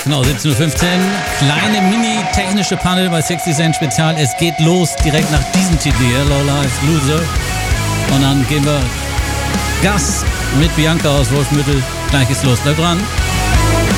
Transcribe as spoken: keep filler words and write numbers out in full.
Genau, siebzehn Uhr fünfzehn. Kleine mini-technische Panne bei sechzig Cent Spezial. Es geht los direkt nach diesem Titel hier, Low Life Loser. Und dann gehen wir Gas mit Bianca aus Wolfsmüttel. Gleich geht's los. Bleib dran.